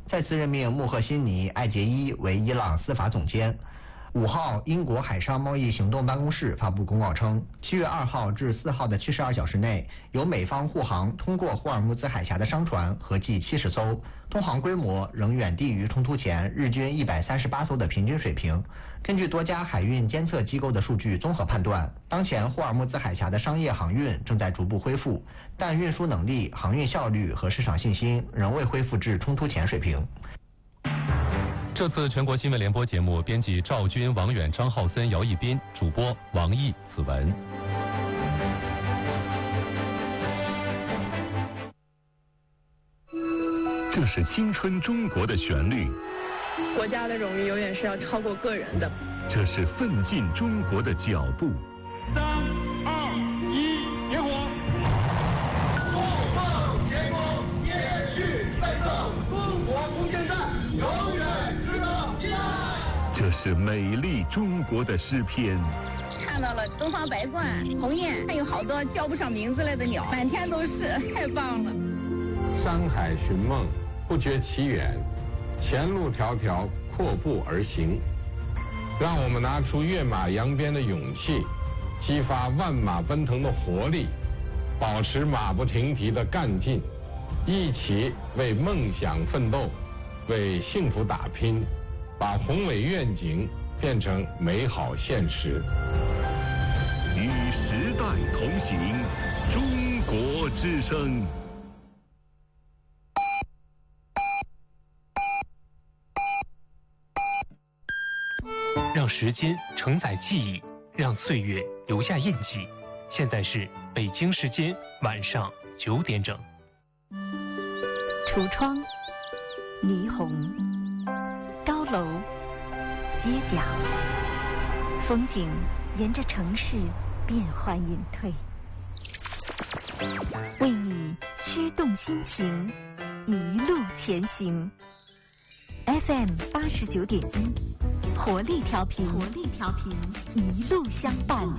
再次任命穆赫辛尼·艾杰伊为伊朗司法总监。5号，英国海上贸易行动办公室发布公告称，7月2号至4号的72小时内，由美方护航通过霍尔木兹海峡的商船合计70艘，通航规模仍远低于冲突前日均138艘的平均水平。根据多家海运监测机构的数据综合判断，当前霍尔木兹海峡的商业航运正在逐步恢复，但运输能力、航运效率和市场信心仍未恢复至冲突前水平。 这次全国新闻联播节目，编辑赵军、王远、张浩森、姚一斌，主播王毅、子文。 这是青春中国的旋律， 国家的荣誉永远是要超过个人的。 这是奋进中国的脚步。 3、2、1，点火！怒放天空，延续奋斗，中国空间站永远值得期待。 这是美丽中国的诗篇。 看到了东方白鹳、鸿雁，还有好多叫不上名字来的鸟，满天都是，太棒了。 山海寻梦，不觉其远，前路迢迢，阔步而行。让我们拿出跃马扬鞭的勇气，激发万马奔腾的活力，保持马不停蹄的干劲，一起为梦想奋斗，为幸福打拼，把宏伟愿景变成美好现实。 与时代同行，中国之声。 让时间承载记忆，让岁月留下印记。现在是北京时间晚上9点整。 橱窗、霓虹、高楼、街角，风景沿着城市变幻隐退，为你驱动心情，一路前行。FM 89.1，活力调频，一路相伴。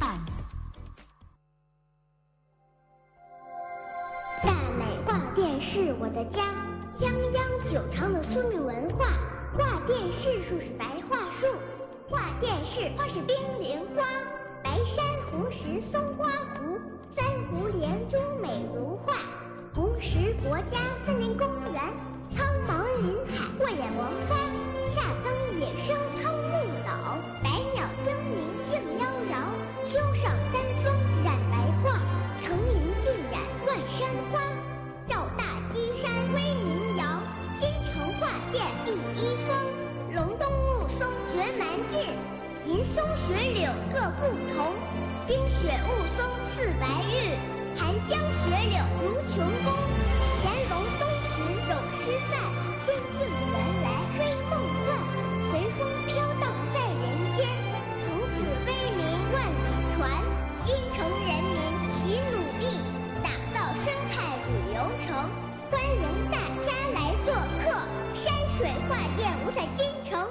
大美挂电是我的家，泱泱久长的生命文化。挂电视树是白桦树，挂电视花是冰凌花。白山红石松花湖，三湖连珠美如画。红石国家森林公园，苍茫林海过眼王发。夏增野生苍木岛，百鸟争鸣竞妖娆。秋上三峰染白桦，成林尽染万山花。赵大基山威名扬，新城挂电第一峰。龙东雾凇绝蛮劲，银松雪岭各不同。冰雪雾凇似白玉，寒江雪岭如琼宫。乾隆东池有诗赞，春尽原来追梦幻。随风飘荡在人间，从此威名万里传。京城人民齐努力，打造生态旅游城，欢迎大家来做客山水画电五彩京城。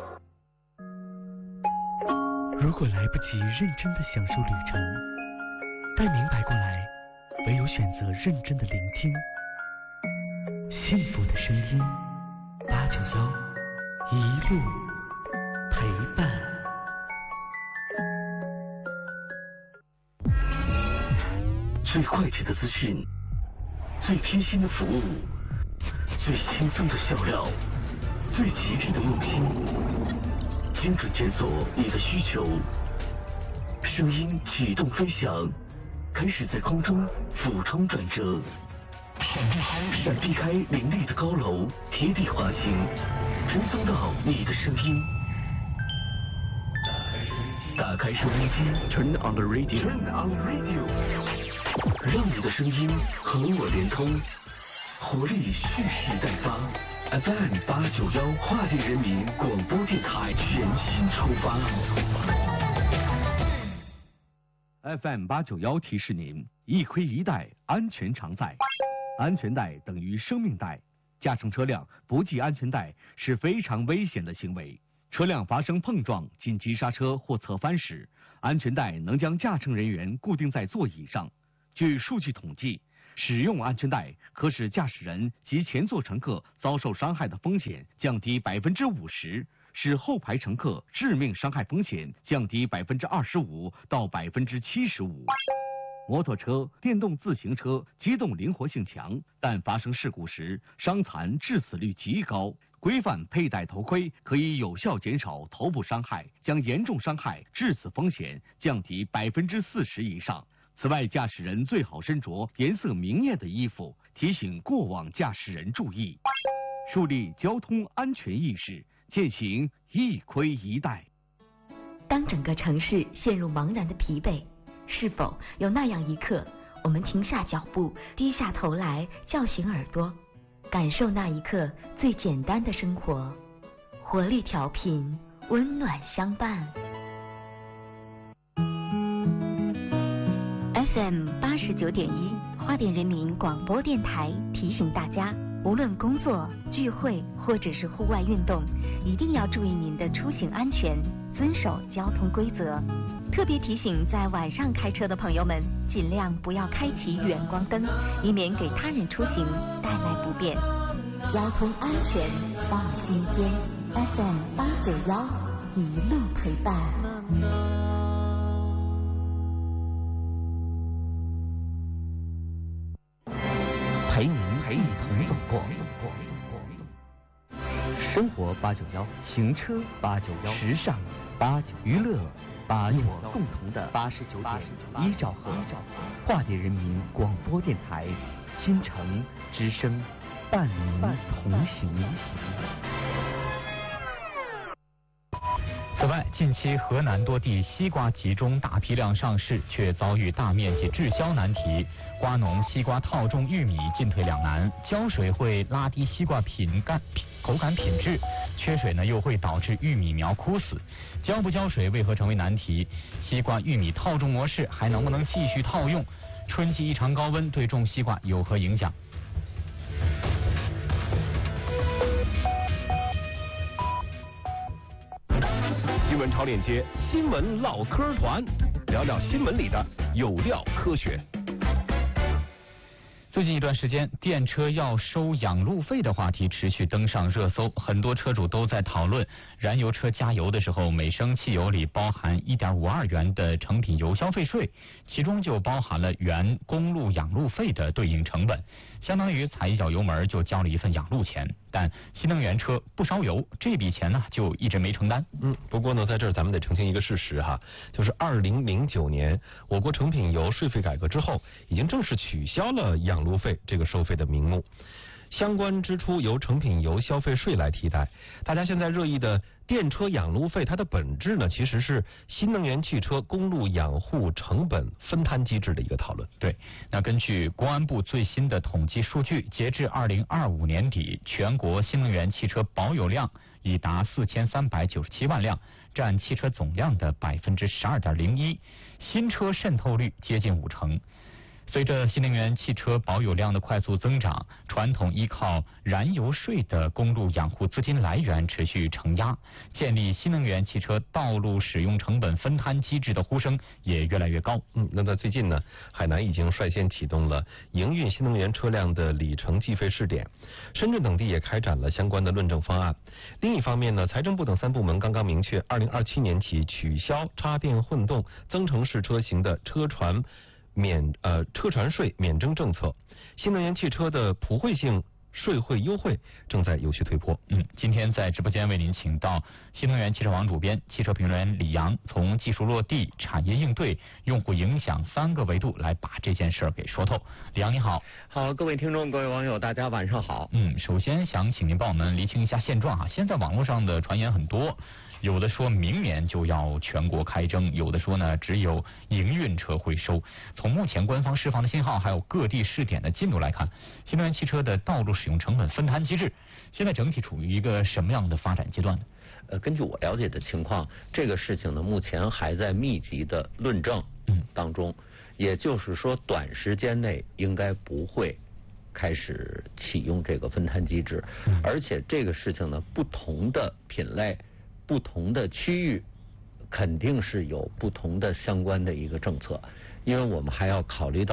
如果来不及认真的享受旅程，待明白过来，唯有选择认真的聆听。幸福的声音，891一路陪伴。 最快捷的资讯，最贴心的服务，最轻松的笑料，最极致的用心，精准检索你的需求。声音启动飞翔，开始在空中俯冲转折，闪避开林立的高楼，贴地滑行，传送到你的声音。打开收音机 ，Turn on the radio， 让你的声音和我连通，活力蓄势待发。FM 891跨地人民广播电台全新出发。 FM 891提示您：一盔一带，安全常在。安全带等于生命带，驾乘车辆不系安全带是非常危险的行为。车辆发生碰撞、紧急刹车或侧翻时，安全带能将驾乘人员固定在座椅上。据数据统计， 使用安全带可使驾驶人及前座乘客遭受伤害的风险降低50%，使后排乘客致命伤害风险降低25%到75%。摩托车、电动自行车机动灵活性强，但发生事故时伤残致死率极高。规范佩戴头盔可以有效减少头部伤害，将严重伤害致死风险降低40%以上。此外，驾驶人最好身着颜色明艳的衣服，提醒过往驾驶人注意，树立交通安全意识，践行一盔一带。 当整个城市陷入茫然的疲惫，是否有那样一刻，我们停下脚步，低下头来，叫醒耳朵，感受那一刻最简单的生活？活力调频，温暖相伴。FM 89.1，花莲人民广播电台提醒大家，无论工作、聚会或者是户外运动，一定要注意您的出行安全，遵守交通规则。特别提醒在晚上开车的朋友们，尽量不要开启远光灯，以免给他人出行带来不便。交通安全放心间 ，FM 891一路陪伴。 陪您一同走过。生活891，行车891，时尚891，娱乐891，共同的89.1兆赫，花莲人民广播电台，新城之声，伴您同行。 此外，近期河南多地西瓜集中大批量上市，却遭遇大面积滞销难题。瓜农西瓜套种玉米进退两难，浇水会拉低西瓜口感品质，缺水呢又会导致玉米苗枯死。浇不浇水为何成为难题？西瓜玉米套种模式还能不能继续套用？春季异常高温对种西瓜有何影响？ 新闻超链接，新闻唠嗑团，聊聊新闻里的有料科学。 最近一段时间，电车要收养路费的话题持续登上热搜，很多车主都在讨论，燃油车加油的时候，每升汽油里包含1.52元的成品油消费税，其中就包含了原公路养路费的对应成本，相当于踩一脚油门就交了一份养路钱。但新能源车不烧油，这笔钱呢就一直没承担。 不过呢，在这儿咱们得澄清一个事实哈，就是2009年我国成品油税费改革之后，已经正式取消了养路费这个收费的名目，相关支出由成品油消费税来替代。大家现在热议的电车养路费，它的本质呢，其实是新能源汽车公路养护成本分摊机制的一个讨论。 对，那根据公安部最新的统计数据，截至2025年底，全国新能源汽车保有量已达4397万辆，占汽车总量的12.01%，新车渗透率接近50%。随着新能源汽车保有量的快速增长，传统依靠燃油税的公路养护资金来源持续承压，建立新能源汽车道路使用成本分摊机制的呼声也越来越高。 那在最近呢，海南已经率先启动了营运新能源车辆的里程计费试点，深圳等地也开展了相关的论证方案。另一方面呢，财政部等3部门刚刚明确，2027年起取消插电混动增程式车型的车船税免征政策，新能源汽车的普惠性税惠优惠正在有序推破。 今天在直播间为您请到新能源汽车网主编、汽车评论员李阳，从技术落地、产业应对、用户影响3个维度来把这件事儿给说透。李阳你好。 好，各位听众、各位网友，大家晚上好。 首先想请您帮我们厘清一下现状啊。现在网络上的传言很多，有的说明年就要全国开征，有的说呢只有营运车会收。从目前官方释放的信号，还有各地试点的进度来看，新能源汽车的道路使用成本分摊机制现在整体处于一个什么样的发展阶段呢？ 根据我了解的情况，这个事情呢目前还在密集的论证当中，也就是说短时间内应该不会开始启用这个分摊机制，而且这个事情呢，不同的品类、不同的区域肯定是有不同的相关的一个政策，因为我们还要考虑到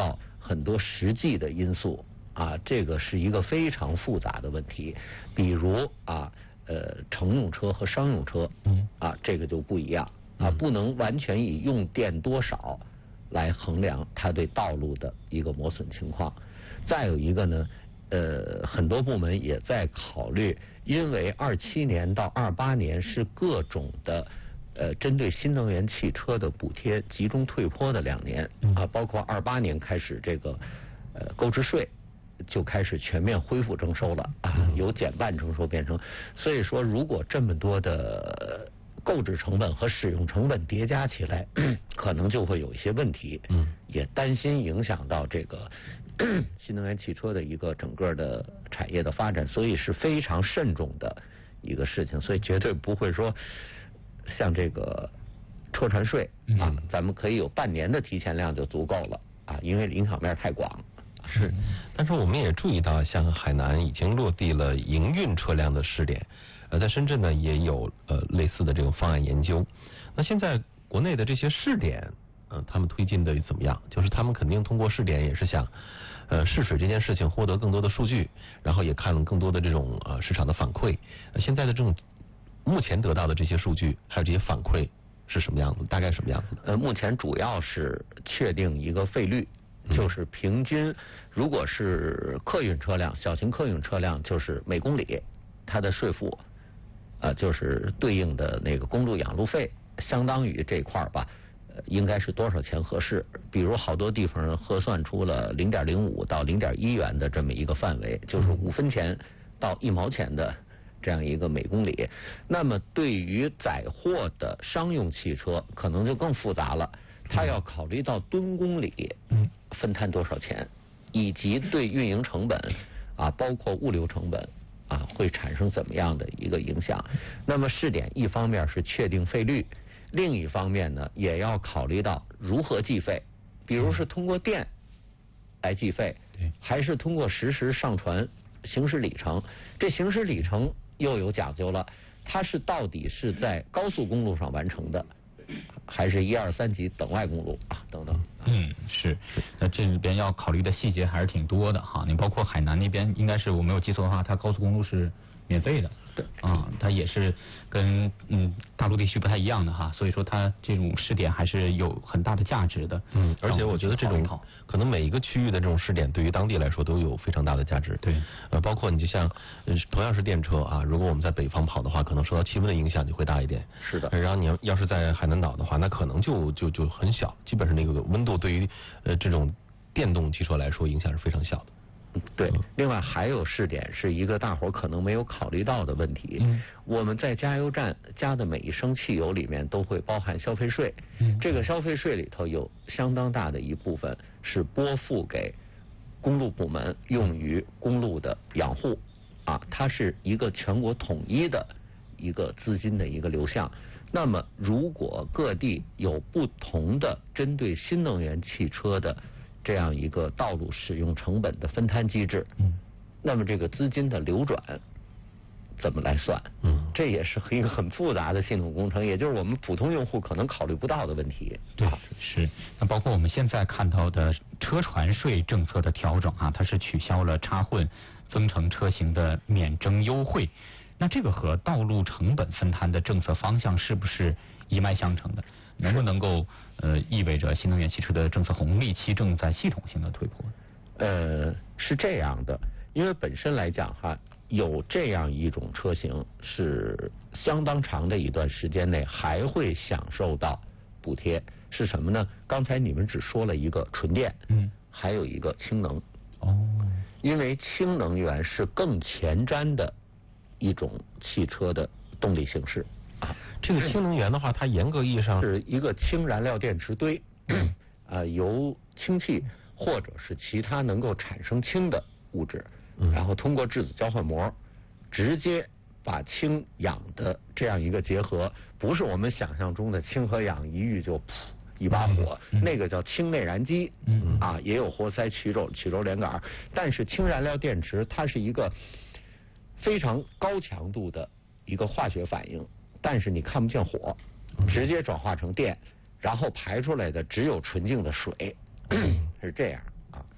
很多实际的因素啊，这个是一个非常复杂的问题。比如啊，乘用车和商用车，啊，这个就不一样啊，不能完全以用电多少来衡量它对道路的一个磨损情况。再有一个呢，很多部门也在考虑，因为27年到28年是各种的针对新能源汽车的补贴集中退坡的2年啊，包括28年开始这个购置税就开始全面恢复征收了啊，由减半征收变成，所以说如果这么多的购置成本和使用成本叠加起来，可能就会有一些问题，也担心影响到这个新能源汽车的一个整个的产业的发展，所以是非常慎重的一个事情，所以绝对不会说像这个车船税啊，咱们可以有半年的提前量就足够了啊，因为影响面太广。 是，但是我们也注意到，像海南已经落地了营运车辆的试点，在深圳呢也有类似的这种方案研究。那现在国内的这些试点，他们推进的怎么样？就是他们肯定通过试点也是想试水这件事情获得更多的数据，然后也看了更多的这种市场的反馈。现在的这种目前得到的这些数据还有这些反馈是什么样子？大概什么样子的？ 目前主要是确定一个费率。就是平均，如果是客运车辆，小型客运车辆，就是每公里它的税负，就是对应的那个公路养路费，相当于这块吧，应该是多少钱合适？比如好多地方核算出了0.05到0.1元的这么一个范围，就是5分钱到1毛钱的这样一个每公里。那么对于载货的商用汽车，可能就更复杂了。它要考虑到吨公里分摊多少钱，以及对运营成本啊，包括物流成本啊，会产生怎么样的一个影响。那么试点一方面是确定费率，另一方面呢也要考虑到如何计费，比如是通过电来计费，还是通过实时上传行驶里程。这行驶里程又有讲究了，它是到底是在高速公路上完成的，还是1、2、3级等外公路啊等等。 是，那这里边要考虑的细节还是挺多的哈。你包括海南那边，应该是我没有记错的话，它高速公路是免费的。对啊，它也是跟大陆地区不太一样的哈，所以说它这种试点还是有很大的价值的。 而且我觉得这种可能每一个区域的这种试点，对于当地来说都有非常大的价值。 对， 包括你就像同样是电车啊，如果我们在北方跑的话，可能受到气温的影响就会大一点。 是的。 然后你要是在海南岛的话，那可能就很小，基本上那个温度对于这种电动汽车来说影响是非常小的。 对，另外还有试点是一个大伙可能没有考虑到的问题。我们在加油站加的每一升汽油里面都会包含消费税。这个消费税里头有相当大的一部分是拨付给公路部门用于公路的养护啊，它是一个全国统一的一个资金的一个流向。那么如果各地有不同的针对新能源汽车的这样一个道路使用成本的分摊机制，那么这个资金的流转怎么来算？这也是一个很复杂的系统工程，也就是我们普通用户可能考虑不到的问题。 对，是。那包括我们现在看到的车船税政策的调整啊，它是取消了插混增程车型的免征优惠。那这个和道路成本分摊的政策方向是不是一脉相承的？能不能够意味着新能源汽车的政策红利期正在系统性的退坡？ 是这样的，因为本身来讲哈，有这样一种车型是相当长的一段时间内还会享受到补贴，是什么呢？刚才你们只说了一个纯电，还有一个氢能。因为氢能源是更前瞻的一种汽车的动力形式。 这个氢能源的话，它严格意义上是一个氢燃料电池堆，由氢气或者是其他能够产生氢的物质，然后通过质子交换膜，直接把氢氧的这样一个结合，不是我们想象中的氢和氧一遇就一把火，那个叫氢内燃机，也有活塞曲轴连杆，但是氢燃料电池它是一个非常高强度的一个化学反应。但是你看不见火，直接转化成电，然后排出来的只有纯净的水，是这样啊。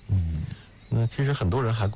那其实很多人还